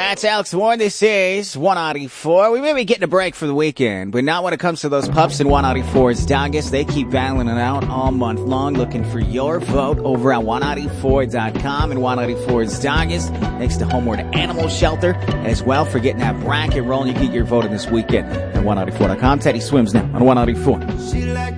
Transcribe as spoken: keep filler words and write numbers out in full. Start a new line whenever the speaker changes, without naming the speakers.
That's Alex Warren. This is one ninety-four. We may be getting a break for the weekend, but not when it comes to those pups in one ninety-four's Doggies. They keep battling it out all month long, looking for your vote over at one ninety-four dot com and one ninety-four's Doggies. Thanks to Homeward Animal Shelter as well for getting that bracket rolling. You get your vote in this weekend at one ninety-four dot com. Teddy Swims now on one ninety-four. She like